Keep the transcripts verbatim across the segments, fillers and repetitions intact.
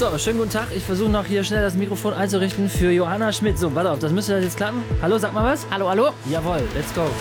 So, schönen guten Tag. Ich versuche noch hier schnell das Mikrofon einzurichten für Johanna Schmidt. So, warte auf, das müsste das jetzt klappen. Hallo, sag mal was. Hallo, hallo. Jawohl, let's go.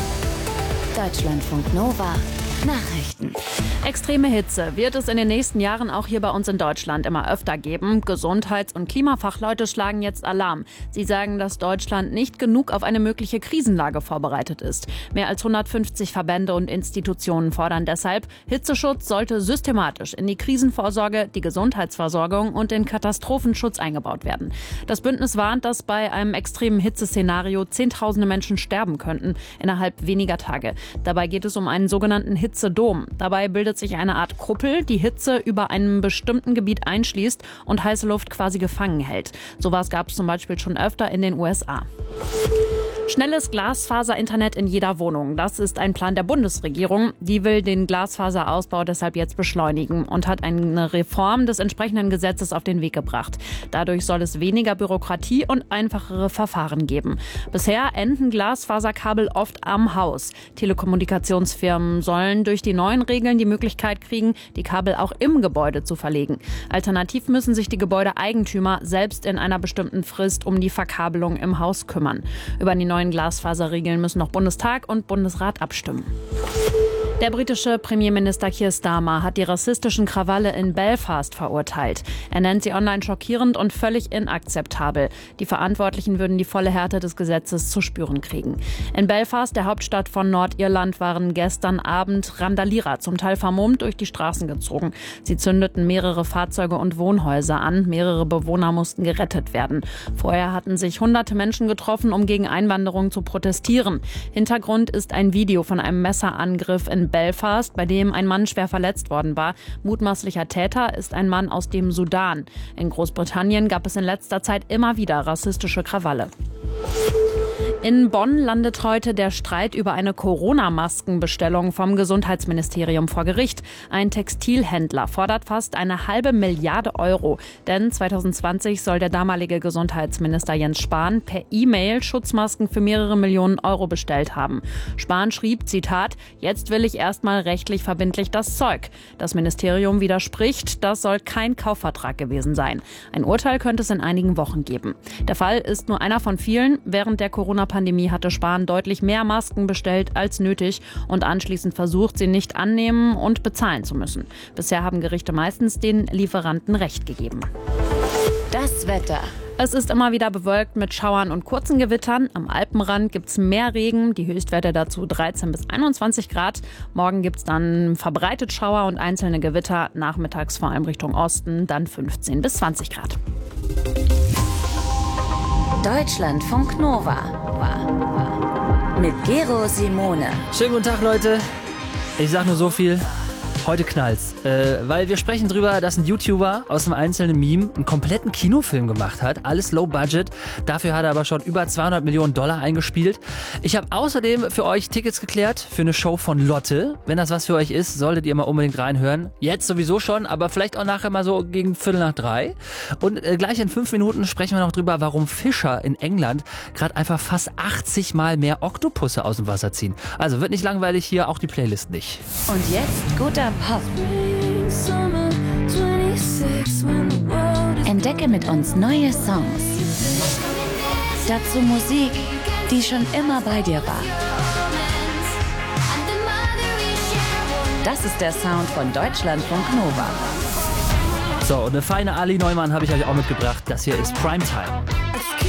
Deutschlandfunk Nova. Nachrichten. Extreme Hitze wird es in den nächsten Jahren auch hier bei uns in Deutschland immer öfter geben. Gesundheits- und Klimafachleute schlagen jetzt Alarm. Sie sagen, dass Deutschland nicht genug auf eine mögliche Krisenlage vorbereitet ist. Mehr als hundertfünfzig Verbände und Institutionen fordern deshalb, Hitzeschutz sollte systematisch in die Krisenvorsorge, die Gesundheitsversorgung und den Katastrophenschutz eingebaut werden. Das Bündnis warnt, dass bei einem extremen Hitzeszenario Zehntausende Menschen sterben könnten innerhalb weniger Tage. Dabei geht es um einen sogenannten Hitzedom. Dabei bildet sich eine Art Kuppel, die Hitze über einem bestimmten Gebiet einschließt und heiße Luft quasi gefangen hält. Sowas gab es zum Beispiel schon öfter in den U S A. Schnelles Glasfaser-Internet in jeder Wohnung. Das ist ein Plan der Bundesregierung. Die will den Glasfaserausbau deshalb jetzt beschleunigen und hat eine Reform des entsprechenden Gesetzes auf den Weg gebracht. Dadurch soll es weniger Bürokratie und einfachere Verfahren geben. Bisher enden Glasfaserkabel oft am Haus. Telekommunikationsfirmen sollen durch die neuen Regeln die Möglichkeit kriegen, die Kabel auch im Gebäude zu verlegen. Alternativ müssen sich die Gebäudeeigentümer selbst in einer bestimmten Frist um die Verkabelung im Haus kümmern. Über die neuen Glasfaserregeln müssen noch Bundestag und Bundesrat abstimmen. Der britische Premierminister Keir Starmer hat die rassistischen Krawalle in Belfast verurteilt. Er nennt sie online schockierend und völlig inakzeptabel. Die Verantwortlichen würden die volle Härte des Gesetzes zu spüren kriegen. In Belfast, der Hauptstadt von Nordirland, waren gestern Abend Randalierer, zum Teil vermummt, durch die Straßen gezogen. Sie zündeten mehrere Fahrzeuge und Wohnhäuser an. Mehrere Bewohner mussten gerettet werden. Vorher hatten sich hunderte Menschen getroffen, um gegen Einwanderung zu protestieren. Hintergrund ist ein Video von einem Messerangriff in Belfast, bei dem ein Mann schwer verletzt worden war. Mutmaßlicher Täter ist ein Mann aus dem Sudan. In Großbritannien gab es in letzter Zeit immer wieder rassistische Krawalle. In Bonn landet heute der Streit über eine Corona-Maskenbestellung vom Gesundheitsministerium vor Gericht. Ein Textilhändler fordert fast eine halbe Milliarde Euro. Denn zwanzig zwanzig soll der damalige Gesundheitsminister Jens Spahn per E-Mail Schutzmasken für mehrere Millionen Euro bestellt haben. Spahn schrieb, Zitat, jetzt will ich erstmal rechtlich verbindlich das Zeug. Das Ministerium widerspricht, das soll kein Kaufvertrag gewesen sein. Ein Urteil könnte es in einigen Wochen geben. Der Fall ist nur einer von vielen. Während der Corona-Pandemie hatte Spahn deutlich mehr Masken bestellt als nötig und anschließend versucht, sie nicht annehmen und bezahlen zu müssen. Bisher haben Gerichte meistens den Lieferanten Recht gegeben. Das Wetter. Es ist immer wieder bewölkt mit Schauern und kurzen Gewittern. Am Alpenrand gibt es mehr Regen, die Höchstwerte dazu dreizehn bis einundzwanzig Grad. Morgen gibt es dann verbreitet Schauer und einzelne Gewitter, nachmittags vor allem Richtung Osten, dann fünfzehn bis zwanzig Grad. Deutschlandfunk Nova. Mit Gero Simone. Schönen guten Tag, Leute. Ich sag nur so viel. Heute knallt's, äh, weil wir sprechen drüber, dass ein YouTuber aus einem einzelnen Meme einen kompletten Kinofilm gemacht hat. Alles low budget. Dafür hat er aber schon über zweihundert Millionen Dollar eingespielt. Ich habe außerdem für euch Tickets geklärt für eine Show von Lotte. Wenn das was für euch ist, solltet ihr mal unbedingt reinhören. Jetzt sowieso schon, aber vielleicht auch nachher mal so gegen Viertel nach drei. Und äh, gleich in fünf Minuten sprechen wir noch drüber, warum Fischer in England gerade einfach fast achtzig Mal mehr Oktopusse aus dem Wasser ziehen. Also wird nicht langweilig hier, auch die Playlist nicht. Und jetzt guter Pop. Entdecke mit uns neue Songs. Dazu Musik, die schon immer bei dir war. Das ist der Sound von Deutschlandfunk Nova. So, und eine feine Ali Neumann habe ich euch auch mitgebracht. Das hier ist Primetime.